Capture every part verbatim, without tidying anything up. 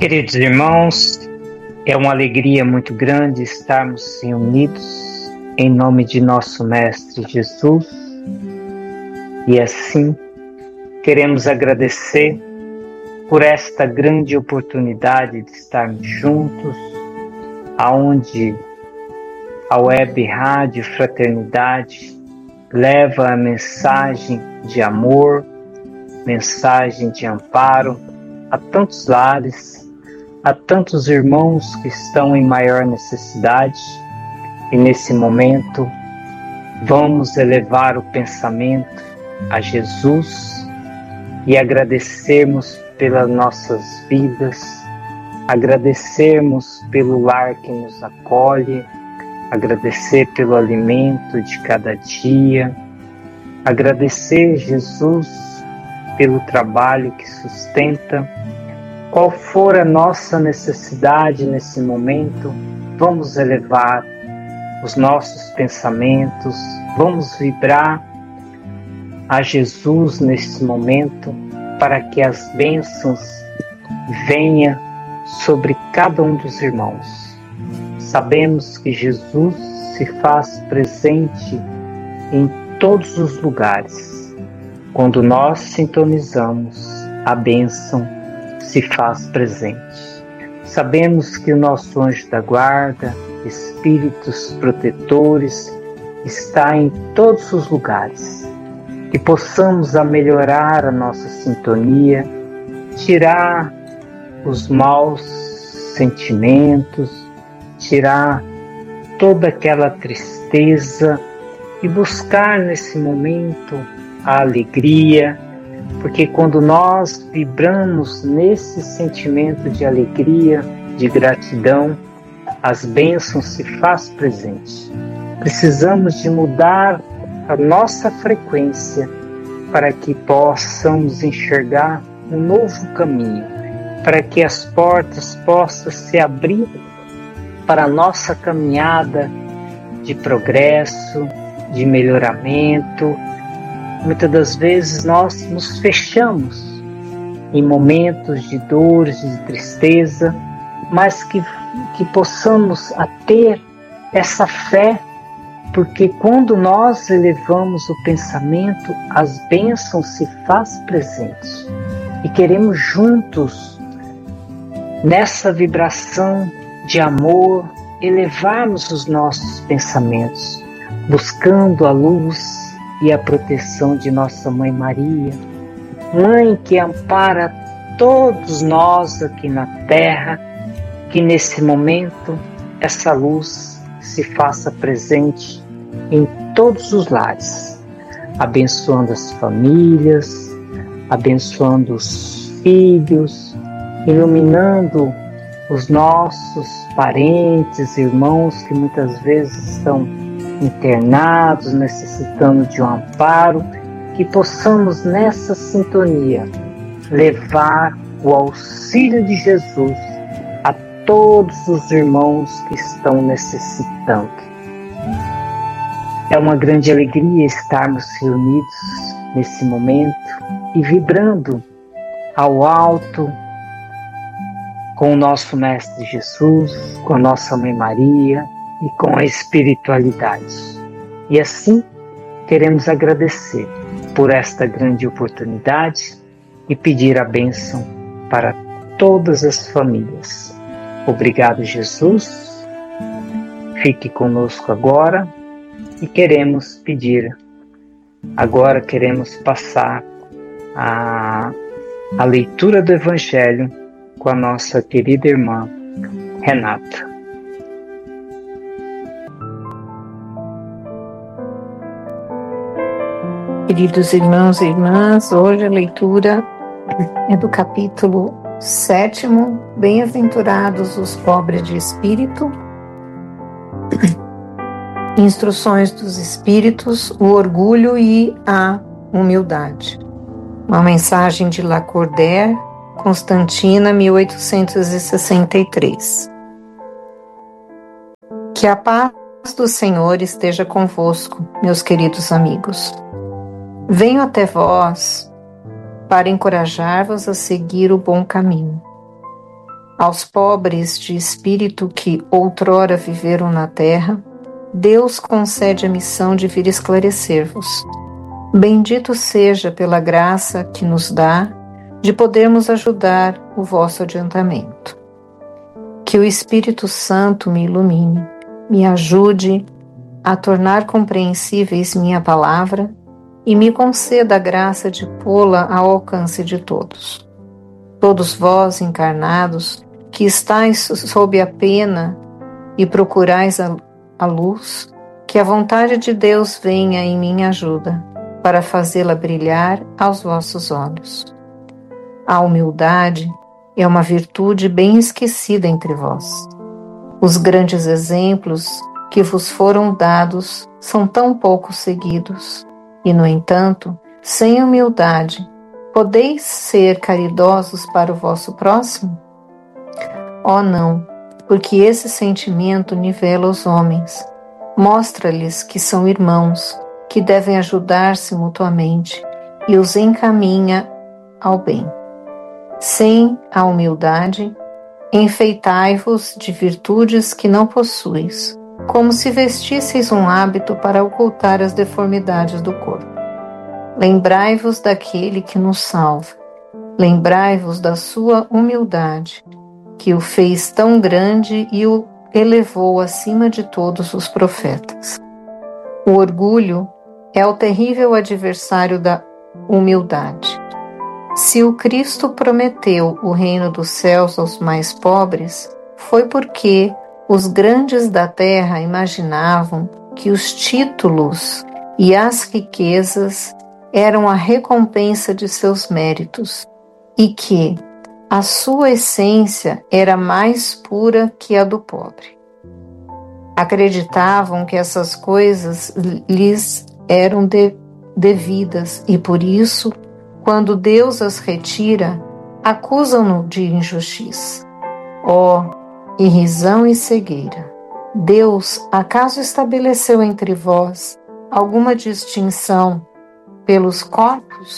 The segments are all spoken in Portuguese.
Queridos irmãos, é uma alegria muito grande estarmos reunidos em nome de nosso Mestre Jesus. E assim, queremos agradecer por esta grande oportunidade de estarmos juntos, aonde a Web Rádio Fraternidade leva a mensagem de amor, mensagem de amparo a tantos lares, a tantos irmãos que estão em maior necessidade. E nesse momento vamos elevar o pensamento a Jesus e agradecermos pelas nossas vidas, agradecermos pelo lar que nos acolhe, agradecer pelo alimento de cada dia, agradecer, Jesus, pelo trabalho que sustenta. Qual for a nossa necessidade nesse momento, vamos elevar os nossos pensamentos, vamos vibrar a Jesus nesse momento, para que as bênçãos venham sobre cada um dos irmãos. Sabemos que Jesus se faz presente em todos os lugares. Quando nós sintonizamos, a bênção se faz presente. Sabemos que o nosso anjo da guarda, espíritos protetores, está em todos os lugares. Que possamos a melhorar a nossa sintonia, tirar os maus sentimentos, tirar toda aquela tristeza e buscar nesse momento a alegria, porque quando nós vibramos nesse sentimento de alegria, de gratidão, as bênçãos se faz presente. Precisamos de mudar a nossa frequência para que possamos enxergar um novo caminho, para que as portas possam se abrir para a nossa caminhada de progresso, de melhoramento. Muitas das vezes nós nos fechamos em momentos de dores, de tristeza, mas que, que possamos a ter essa fé, porque quando nós elevamos o pensamento, as bênçãos se faz presente. E queremos juntos, nessa vibração de amor, elevarmos os nossos pensamentos, buscando a luz e a proteção de nossa Mãe Maria, Mãe que ampara todos nós aqui na Terra, que nesse momento essa luz se faça presente em todos os lares, abençoando as famílias, abençoando os filhos, iluminando os nossos parentes, irmãos que muitas vezes estão internados, necessitando de um amparo, que possamos nessa sintonia levar o auxílio de Jesus a todos os irmãos que estão necessitando. É uma grande alegria estarmos reunidos nesse momento e vibrando ao alto com o nosso Mestre Jesus, com a nossa Mãe Maria e com a espiritualidade. E assim queremos agradecer por esta grande oportunidade e pedir a bênção para todas as famílias. Obrigado, Jesus. Fique conosco agora e queremos pedir, agora queremos passar a, a leitura do Evangelho com a nossa querida irmã Renata. Queridos irmãos e irmãs, hoje a leitura é do capítulo sétimo, Bem-aventurados os pobres de espírito, Instruções dos Espíritos, o orgulho e a humildade. Uma mensagem de Lacordaire, Constantina, mil oitocentos e sessenta e três. Que a paz do Senhor esteja convosco, meus queridos amigos. Venho até vós para encorajar-vos a seguir o bom caminho. Aos pobres de espírito que outrora viveram na terra, Deus concede a missão de vir esclarecer-vos. Bendito seja pela graça que nos dá de podermos ajudar o vosso adiantamento. Que o Espírito Santo me ilumine, me ajude a tornar compreensíveis minha palavra e me conceda a graça de pô-la ao alcance de todos. Todos vós, encarnados, que estáis sob a pena e procurais a, a luz, que a vontade de Deus venha em minha ajuda, para fazê-la brilhar aos vossos olhos. A humildade é uma virtude bem esquecida entre vós. Os grandes exemplos que vos foram dados são tão pouco seguidos, e, no entanto, sem humildade, podeis ser caridosos para o vosso próximo? Oh, não, porque esse sentimento nivela os homens, mostra-lhes que são irmãos, que devem ajudar-se mutuamente e os encaminha ao bem. Sem a humildade, enfeitai-vos de virtudes que não possuis, como se vestisseis um hábito para ocultar as deformidades do corpo. Lembrai-vos daquele que nos salva, lembrai-vos da sua humildade, que o fez tão grande e o elevou acima de todos os profetas. O orgulho é o terrível adversário da humildade. Se o Cristo prometeu o reino dos céus aos mais pobres, foi porque os grandes da terra imaginavam que os títulos e as riquezas eram a recompensa de seus méritos e que a sua essência era mais pura que a do pobre. Acreditavam que essas coisas lhes eram de, devidas e por isso, quando Deus as retira, acusam-no de injustiça. Ó, oh, irrisão e cegueira! Deus acaso estabeleceu entre vós alguma distinção pelos corpos?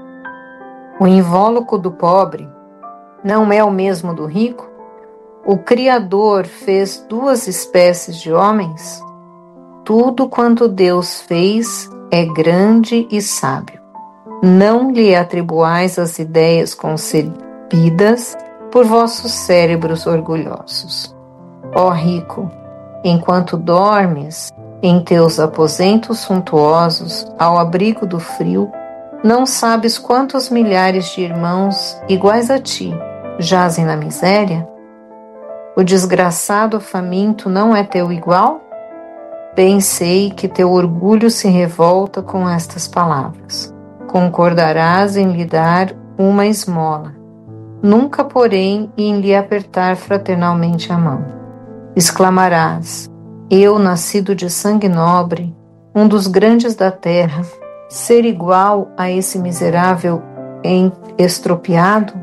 O invólucro do pobre não é o mesmo do rico? O Criador fez duas espécies de homens? Tudo quanto Deus fez é grande e sábio. Não lhe atribuais as ideias concebidas por vossos cérebros orgulhosos. Ó rico, enquanto dormes em teus aposentos suntuosos, ao abrigo do frio, não sabes quantos milhares de irmãos iguais a ti jazem na miséria? O desgraçado faminto não é teu igual? Bem sei que teu orgulho se revolta com estas palavras. Concordarás em lhe dar uma esmola, nunca, porém, em lhe apertar fraternalmente a mão. Exclamarás: eu, nascido de sangue nobre, um dos grandes da terra, ser igual a esse miserável estropiado?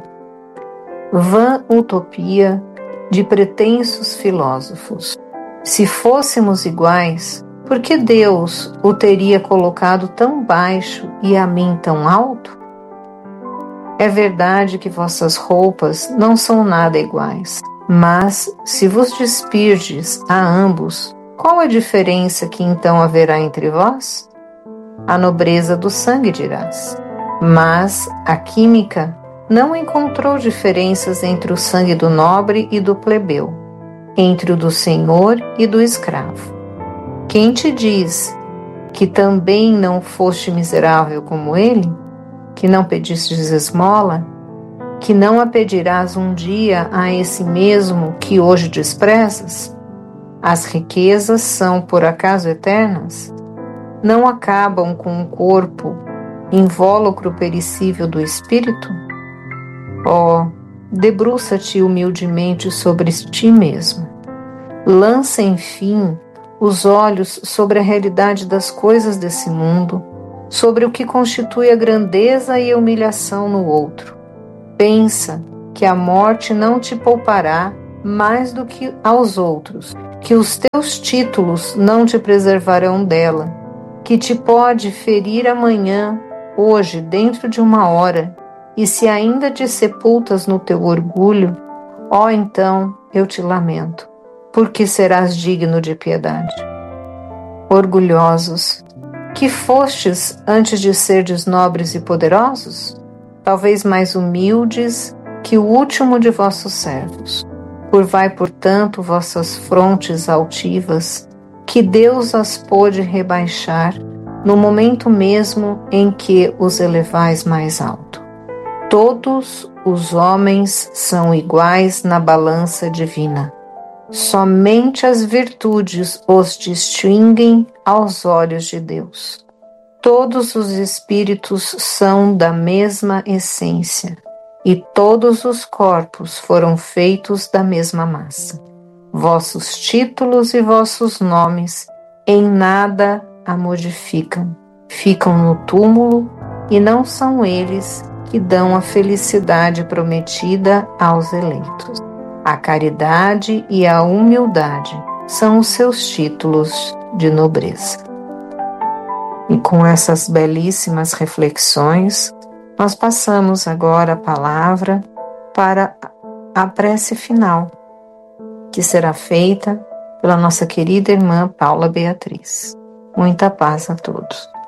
Vã utopia de pretensos filósofos. Se fôssemos iguais, por que Deus o teria colocado tão baixo e a mim tão alto? É verdade que vossas roupas não são nada iguais, mas se vos despirdes a ambos, qual a diferença que então haverá entre vós? A nobreza do sangue, dirás. Mas a química não encontrou diferenças entre o sangue do nobre e do plebeu, entre o do senhor e do escravo. Quem te diz que também não foste miserável como ele? Que não pedistes esmola? Que não a pedirás um dia a esse mesmo que hoje desprezas? As riquezas são, por acaso, eternas? Não acabam com o corpo, invólucro perecível do espírito? Ó, oh, debruça-te humildemente sobre ti mesmo. Lança, enfim, os olhos sobre a realidade das coisas desse mundo, sobre o que constitui a grandeza e a humilhação no outro. Pensa que a morte não te poupará mais do que aos outros, que os teus títulos não te preservarão dela, que te pode ferir amanhã, hoje, dentro de uma hora, e se ainda te sepultas no teu orgulho, Ó, oh, então eu te lamento, porque serás digno de piedade. Orgulhosos, que fostes antes de serdes nobres e poderosos? Talvez mais humildes que o último de vossos servos. Curvai, portanto, vossas frontes altivas, que Deus as pôde rebaixar no momento mesmo em que os elevais mais alto. Todos os homens são iguais na balança divina. Somente as virtudes os distinguem aos olhos de Deus. Todos os espíritos são da mesma essência, e todos os corpos foram feitos da mesma massa. Vossos títulos e vossos nomes em nada a modificam. Ficam no túmulo, e não são eles que dão a felicidade prometida aos eleitos. A caridade e a humildade são os seus títulos de nobreza. E com essas belíssimas reflexões, nós passamos agora a palavra para a prece final, que será feita pela nossa querida irmã Paula Beatriz. Muita paz a todos.